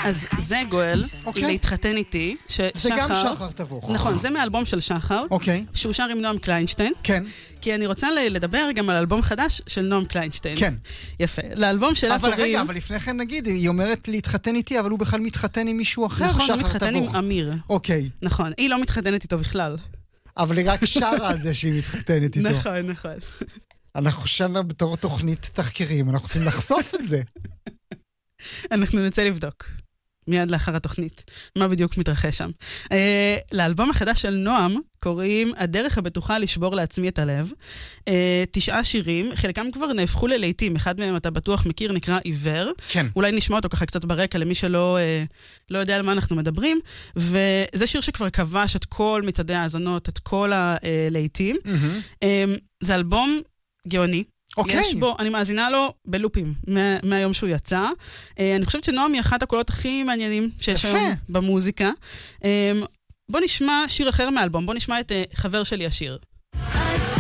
אז זה גואל, להתחתן איתי. זה גם שחר תבוך. נכון, זה מהאלבום של שחר, שהוא שר עם נועם קליינשטיין. כן. כי אני רוצה לדבר גם על אלבום חדש של נועם קליינשטיין. כן. יפה. לאלבום שלה קוראים... אבל רגע, אבל לפני כן נגיד, היא אומרת להתחתן איתי, אבל הוא בכלל מתחתן עם מישהו אחר, נכון, שחר הוא מתחתן תבוך. עם אמיר. אוקיי. נכון, היא לא מתחתנת איתו בכלל. אבל היא רק שרה על זה שהיא מתחתנת איתו. נכון, נכון. אנחנו שנה בתור תוכנית תחקירים, אנחנו צריכים לחשוף את זה. אנחנו נצא לבדוק. מיד לאחר התוכנית, מה בדיוק מתרחש שם. לאלבום החדש של נועם קוראים הדרך הבטוחה לשבור לעצמי את הלב. 9 שירים, חלקם כבר נהפכו ללהיטים, אחד מהם אתה בטוח מכיר, נקרא עיוור. כן. אולי נשמע אותו ככה קצת ברקע למי שלא לא יודע על מה אנחנו מדברים, וזה שיר שכבר כבש את כל מצעדי האזנות, את כל הלהיטים. זה אלבום גאוני. יש בו, אני מאזינה לו בלופים מהיום שהוא יצא. אני חושבת שנועם היא אחת הקולות הכי מעניינים שיש היום במוזיקה. בוא נשמע שיר אחר מהאלבום, בוא נשמע את חבר שלי השיר.